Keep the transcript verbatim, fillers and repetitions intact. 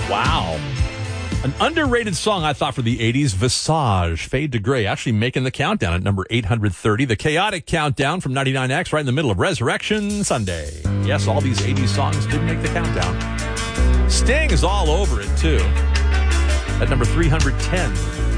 Wow. An underrated song, I thought, for the eighties, Visage, Fade to Gray, actually making the countdown at number eight hundred thirty. The Chaotic Countdown from ninety-nine X, right in the middle of Resurrection Sunday. Yes, all these eighties songs did make the countdown. Sting is all over it, too, at number three hundred ten.